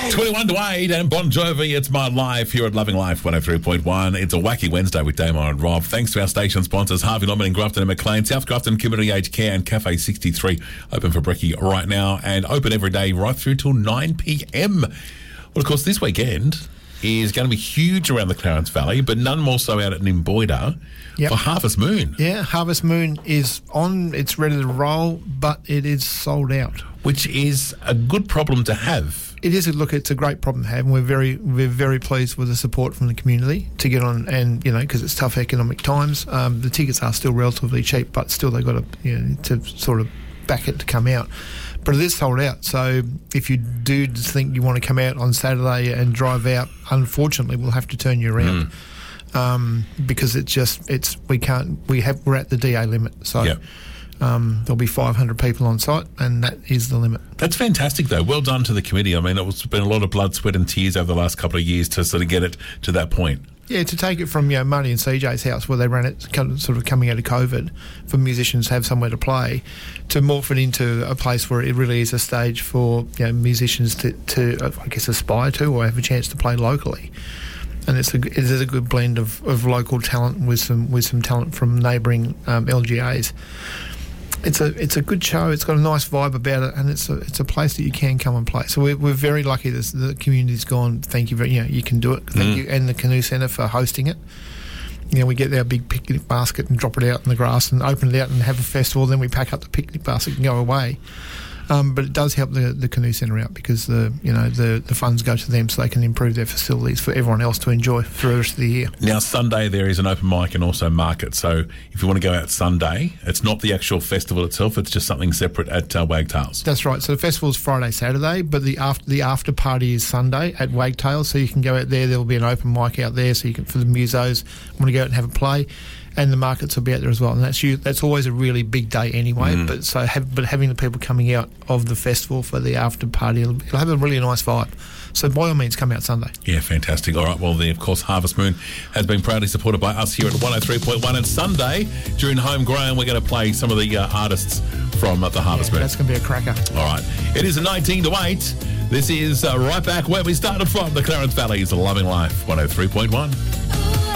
21 to 8 and Bon Jovi, It's My Life here at Loving Life 103.1. It's a wacky Wednesday with Damon and Rob. Thanks to our station sponsors, Harvey Norman in Grafton and McLean, South Grafton Community Aged Care and Cafe 63. Open for brekkie right now and open every day right through till 9 p.m. Well, of course, this weekend is going to be huge around the Clarence Valley, but none more so out at Nimboida for Harvest Moon. Yeah, Harvest Moon is on. It's ready to roll, but it is sold out. Which is a good problem to have. It is. Look, it's a great problem to have, and we're very pleased with the support from the community to get on, and because it's tough economic times. The tickets are still relatively cheap, but still they've got to sort of back it to come out. But it is sold out, so if you do think you want to come out on Saturday and drive out, unfortunately we'll have to turn you around because we're at the DA limit. So. Yep. There'll be 500 people on site, and that is the limit. That's fantastic, though. Well done to the committee. I mean, it's been a lot of blood, sweat and tears over the last couple of years to sort of get it to that point. Yeah, to take it from Marty and CJ's house where they ran it sort of coming out of COVID for musicians to have somewhere to play, to morph it into a place where it really is a stage for musicians to I guess, aspire to or have a chance to play locally. And it is a good blend of local talent with some talent from neighbouring LGAs. It's a good show. It's got a nice vibe about it, and it's a place that you can come and play. So we're very lucky that the community's gone. Thank you you can do it. Thank you, and the Canoe Centre for hosting it. We get our big picnic basket and drop it out in the grass and open it out and have a festival. Then we pack up the picnic basket and go away. But it does help the Canoe Centre out because the funds go to them so they can improve their facilities for everyone else to enjoy for the rest of the year. Now, Sunday there is an open mic and also market. So if you want to go out Sunday, it's not the actual festival itself, it's just something separate at Wagtails. That's right. So the festival's Friday, Saturday, but the after party is Sunday at Wagtails. So you can go out there. There will be an open mic out there so you can, for the musos, want to go out and have a play. And the markets will be out there as well, and that's always a really big day anyway. But having the people coming out of the festival for the after party, it'll have a really nice vibe. So by all means, come out Sunday. Yeah, fantastic. All right, well, of course, Harvest Moon has been proudly supported by us here at 103.1. And Sunday, during Homegrown, we're going to play some of the artists from the Harvest Moon. That's going to be a cracker. All right. It is a 19 to 8. This is right back where we started from, the Clarence Valley's Loving Life 103.1.